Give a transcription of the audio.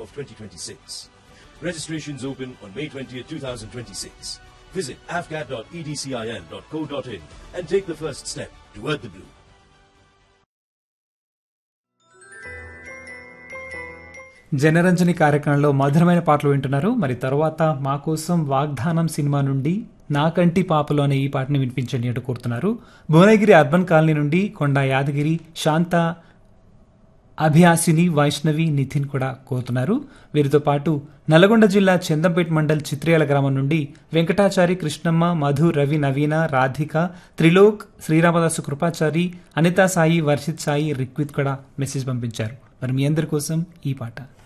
of 2026. Registrations open on May 20th, 2026. Visit afgat.edcil.co.in and take the first step toward the blue. Janaranjani కార్యక్రమంలో మధురమైన పాటలు వింటున్నారు. మరి తర్వాత మా కోసం వాగ్దానం సినిమా నుండి నా కంటి పాపలో అనే ఈ పాటని వినిపించండి అంటూ కోరుతున్నారు. భువనగిరి అర్బన్ కాలనీ నుండి కొండా యాదగిరి, శాంత, అభియాసిని, వైష్ణవి, నితిన్ కూడా కోరుతున్నారు. వీరితో పాటు నల్గొండ జిల్లా చందంపేట మండల్ చిత్రేల గ్రామం నుండి వెంకటాచారి, కృష్ణమ్మ, మధు, రవి, నవీన, రాధిక, త్రిలోక్, శ్రీరామదాసు, కృపాచారి, అనితా సాయి, వర్షిత్ సాయి, రిక్విత్ కూడా మెసేజ్ పంపించారు. మరి మీ అందరి కోసం ఈ పాట.